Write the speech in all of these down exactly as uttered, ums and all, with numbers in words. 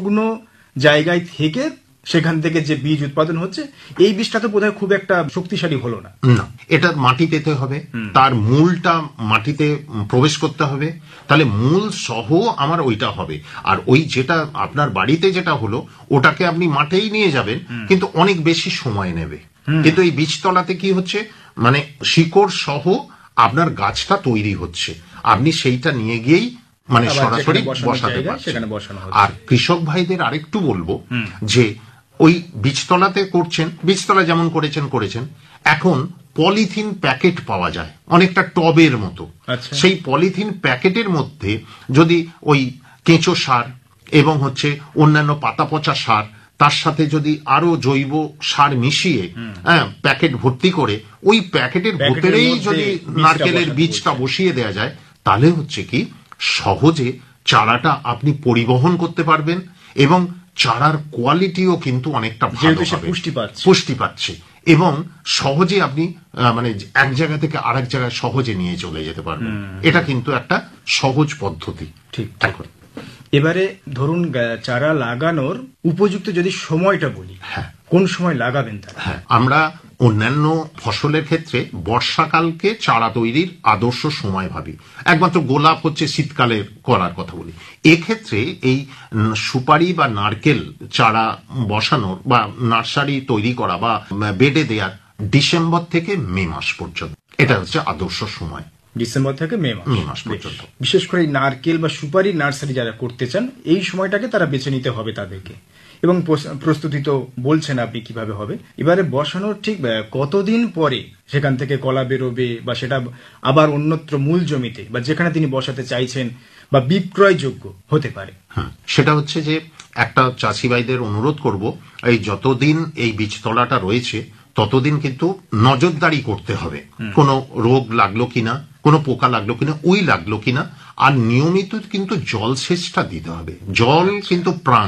শুকনো জায়গায় থেকে সেখান থেকে যে বীজ উৎপাদন হচ্ছে, এই বীজটা তো বোধহয় খুব একটা শক্তিশালী হলো না। না, এটা মাটি পেতে হবে, তার মূলটা মাটিতে প্রবেশ করতে হবে, তাহলে মূল সহ আমার ওইটা হবে। আর ওই যেটা আপনার বাড়িতে যেটা হলো ওটাকে আপনি মাঠেই নিয়ে যাবেন, কিন্তু অনেক বেশি সময় নেবে। কিন্তু এই বীজতলাতে কি হচ্ছে, মানে শিকড় সহ আপনার গাছটা তৈরি হচ্ছে, আপনি সেইটা নিয়ে গিয়েই মানে সরাসরি বসাতে পারছেন। আর কৃষক ভাইদের আরেকটু বলবো যে ওই বীজতলাতে করছেন, বীজতলা যেমন করেছেন করেছেন এখন পলিথিন প্যাকেট পাওয়া যায় অনেকটা টবের মতো। সেই পলিথিন প্যাকেটের মধ্যে যদি ওই কেঁচো সার এবং হচ্ছে অন্যান্য পাতা পচা সার, তার সাথে যদি আরো জৈব সার মিশিয়ে হ্যাঁ প্যাকেট ভর্তি করে ওই প্যাকেটের ভেতরেই যদি নারকেলের বীজটা বসিয়ে দেওয়া যায়, তাহলে হচ্ছে কি সহজে চারাটা আপনি পরিবহন করতে পারবেন এবং চারার কোয়ালিটিও কিন্তু অনেকটা ভালো হবে, পুষ্টি পাচ্ছে এবং সহজে আপনি মানে এক জায়গা থেকে আরেক জায়গায় সহজে নিয়ে চলে যেতে পারবেন। এটা কিন্তু একটা সহজ পদ্ধতি। ঠিক। এখন এবারে ধরুন চারা লাগানোর উপযুক্ত যদি সময়টা বলি, হ্যাঁ কোন সময় লাগাবেন তারা? হ্যাঁ, আমরা অন্যান্য ফসলের ক্ষেত্রে বর্ষাকালকে চারা তৈরির আদর্শ সময় ভাবি, একমাত্র গোলাপ হচ্ছে শীতকালে করার কথা বলি। এক্ষেত্রে এই সুপারি বা নারকেল চারা বসানোর বা নার্সারি তৈরি করা বা বেডে দেওয়ার ডিসেম্বর থেকে মে মাস পর্যন্ত, এটা হচ্ছে আদর্শ সময়। ডিসেম্বর থেকে মে মাস মে মাস পর্যন্ত। বিশেষ করে নারকেল বা সুপারি নার্সারি যারা করতে চান এই সময়টাকে তারা বেছে নিতে হবে তাদেরকে, এবং প্রস্তুতি তো বলছেন আপনি কিভাবে হবে। এবারে বসানোর ঠিক কতদিন পরে সেখান থেকে কলা বেরোবে বা সেটা আবার অন্যত্র মূল জমিতে বা যেখানে তিনি বসাতে চাইছেন বা বিক্রয়যোগ্য হতে পারে? হ্যাঁ, সেটা হচ্ছে যে একটা চাষি ভাইদের অনুরোধ করব, এই যতদিন এই বীজতলাটা রয়েছে ততদিন কিন্তু নজরদারি করতে হবে, কোনো রোগ লাগলো কিনা, কোনো পোকা লাগলো কিনা, উই লাগলো কিনা, আর নিয়মিত কিন্তু জল সেচটা দিতে হবে। জল কিন্তু প্রাণ,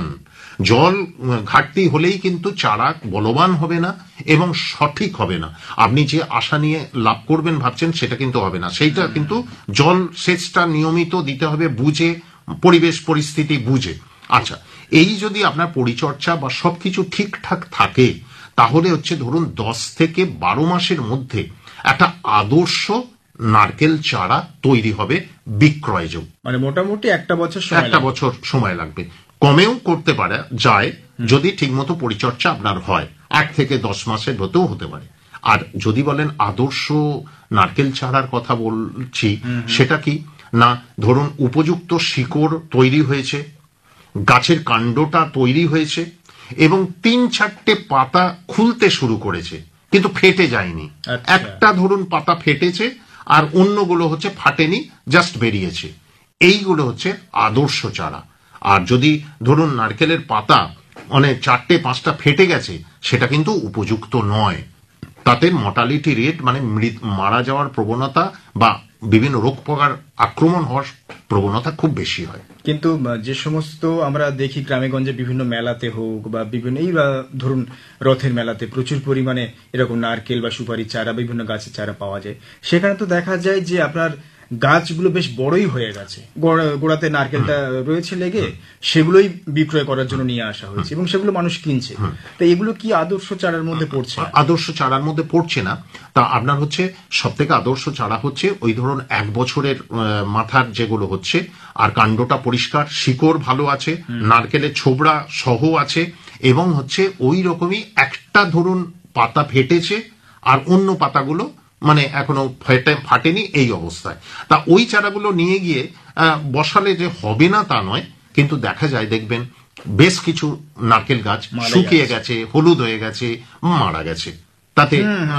জল ঘাটতি হলেই কিন্তু চারা বলবান হবে না এবং সঠিক হবে না। আপনি যে আশা নিয়ে লাভ করবেন ভাবছেন সেটা কিন্তু হবে না, সেইটা কিন্তু জল সেচটা নিয়মিত দিতে হবে, বুঝে, পরিবেশ পরিস্থিতি বুঝে। আচ্ছা, এই যদি আপনার পরিচর্যা বা সবকিছু ঠিকঠাক থাকে তাহলে হচ্ছে ধরুন দশ থেকে বারো মাসের মধ্যে একটা আদর্শ নারকেল চারা তৈরি হবে বিক্রয়যোগ্য। মানে মোটামুটি একটা বছর একটা বছর সময় লাগবে, কমেও করতে পারে যায় যদি ঠিকমতো পরিচর্যা আপনার হয়, এক থেকে দশ মাসের মধ্যেও হতে পারে। আর যদি বলেন আদর্শ নারকেল চারার কথা বলছি, সেটা কি না, ধরুন উপযুক্ত শিকড় তৈরি হয়েছে, গাছের কাণ্ডটা তৈরি হয়েছে এবং তিন চারটে পাতা খুলতে শুরু করেছে কিন্তু ফেটে যায়নি। একটা ধরুন পাতা ফেটেছে আর অন্যগুলো হচ্ছে ফাটেনি, জাস্ট বেরিয়েছে, এইগুলো হচ্ছে আদর্শ চারা। আর যদি ধরুন নারকেলের পাতা মানে চারটে পাঁচটা ফেটে গেছে, সেটা কিন্তু উপযুক্ত নয়, তাতে মর্টালিটি রেট মানে মারা যাওয়ার প্রবণতা বা বিভিন্ন রোগ পোকার আক্রমণ হওয়ার প্রবণতা খুব বেশি হয়। কিন্তু যে সমস্ত আমরা দেখি গ্রামেগঞ্জে বিভিন্ন মেলাতে হোক বা বিভিন্ন এই ধরুন রথের মেলাতে প্রচুর পরিমাণে এরকম নারকেল বা সুপারি চারা, বিভিন্ন গাছের চারা পাওয়া যায়, সেখানে তো দেখা যায় যে আপনার গাছগুলো বেশ বড়ই হয়ে গেছে, গোড়াতে নারকেলটা রয়েছে লেগে, সেগুলোই বিক্রয় করার জন্য নিয়ে আসা হয়েছে এবং সেগুলো মানুষ কিনছে। তো এগুলো কি আদর্শ চারার মধ্যে পড়ছে? আদর্শ চারার মধ্যে পড়ছে না। তা আপনার হচ্ছে সব থেকে আদর্শ চারা হচ্ছে ওই ধরুন এক বছরের মাথার যেগুলো হচ্ছে, আর কাণ্ডটা পরিষ্কার, শিকড় ভালো আছে, নারকেলের ছোবড়া সহ আছে এবং হচ্ছে ওই রকমই একটা ধরুন পাতা ফেটেছে আর অন্য পাতাগুলো মানে এখনো ফাটেনি, এই অবস্থায়। তা ওই চারাগুলো নিয়ে গিয়ে বসালে যে হবে না তা নয়, কিন্তু দেখা যায় দেখবেন বেশ কিছু নারকেল গাছ শুকিয়ে গেছে, হলুদ হয়ে গেছে, মারা গেছে, তাতে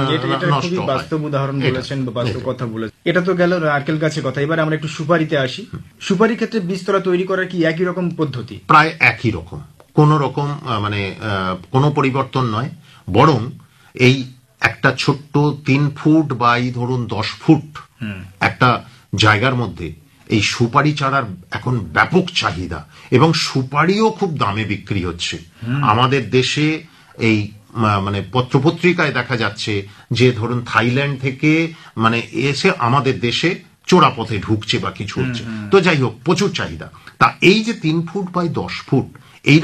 নষ্ট হয়। বাস্তব উদাহরণ বলেছেন, বাস্তব কথা বলেছেন। এটা তো গেল নারকেল গাছের কথা। এবার আমরা একটু সুপারিতে আসি। সুপারির ক্ষেত্রে বীজতলা তৈরি করার কি একই রকম পদ্ধতি? প্রায় একই রকম, কোন রকম মানে কোনো পরিবর্তন নয়, বরং এই একটা ছোট্ট তিন ফুট বা এই ধরুন দশ ফুট একটা জায়গার মধ্যে এই সুপারি চারার এখন ব্যাপক চাহিদা এবং সুপারিও খুব দামে বিক্রি হচ্ছে। আমাদের দেশে এই মানে পত্রপত্রিকায় দেখা যাচ্ছে যে ধরুন থাইল্যান্ড থেকে মানে এসে আমাদের দেশে চোরাপথে ঢুকছে বা কিছু হচ্ছে। তো যাই হোক, প্রচুর চাহিদা। তা এই যে তিন ফুট বাই দশ ফুট